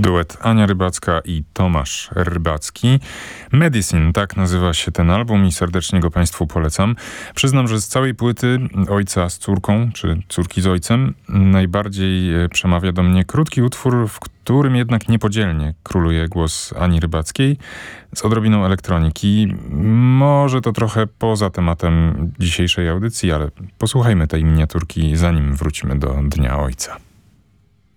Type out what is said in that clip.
Duet Ania Rybacka i Tomasz Rybacki. Medicine, tak nazywa się ten album i serdecznie go Państwu polecam. Przyznam, że z całej płyty Ojca z córką, czy Córki z ojcem, najbardziej przemawia do mnie krótki utwór, w którym jednak niepodzielnie króluje głos Ani Rybackiej z odrobiną elektroniki. Może to trochę poza tematem dzisiejszej audycji, ale posłuchajmy tej miniaturki, zanim wrócimy do Dnia Ojca.